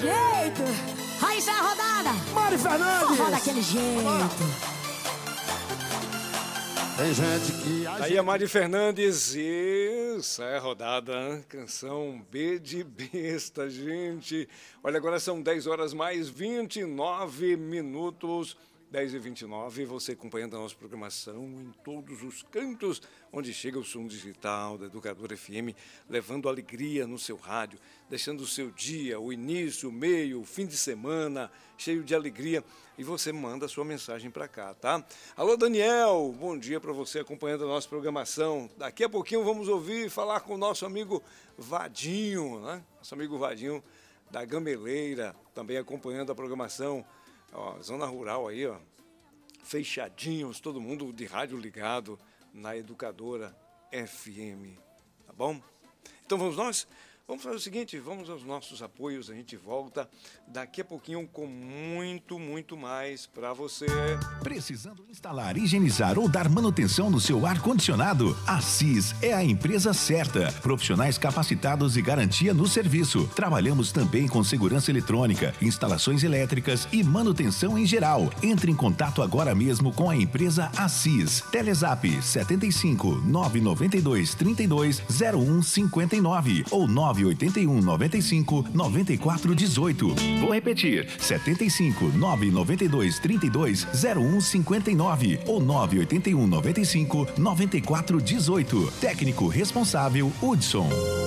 jeito. Aí sai a rodada. Mari Fernandes. Forró daquele jeito. Tem gente que... Aí a Mari Fernandes, isso é a rodada, canção B de besta, gente. Olha, agora são 10 horas mais 29 minutos, 10h29, você acompanhando a nossa programação em todos os cantos, onde chega o som digital da Educadora FM, levando alegria no seu rádio, deixando o seu dia, o início, o meio, o fim de semana, cheio de alegria. E você manda a sua mensagem para cá, tá? Alô, Daniel, bom dia para você acompanhando a nossa programação. Daqui a pouquinho vamos ouvir falar com o nosso amigo Vadinho, né? Nosso amigo Vadinho da Gameleira, também acompanhando a programação. Ó, zona rural aí, ó, fechadinhos, todo mundo de rádio ligado na Educadora FM, tá bom? Então vamos nós? Vamos fazer o seguinte, vamos aos nossos apoios, a gente volta daqui a pouquinho com muito mais para você. Precisando instalar, higienizar ou dar manutenção no seu ar-condicionado? A CIS é a empresa certa. Profissionais capacitados e garantia no serviço. Trabalhamos também com segurança eletrônica, instalações elétricas e manutenção em geral. Entre em contato agora mesmo com a empresa ACIS. Telezap 75 992 32 01 59 ou 981 95 94 18. Vou repetir, 75 992 32 01 59 ou 981 95 94 18. Técnico responsável Hudson.